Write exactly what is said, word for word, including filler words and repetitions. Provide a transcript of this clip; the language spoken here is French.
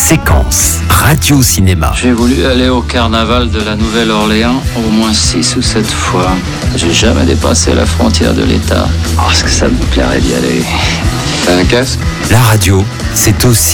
Séquence radio-cinéma. J'ai voulu aller au carnaval de la Nouvelle-Orléans au moins six ou sept fois. J'ai jamais dépassé la frontière de l'État. Parce que ça me plairait d'y aller. T'as un casque ? La radio, c'est aussi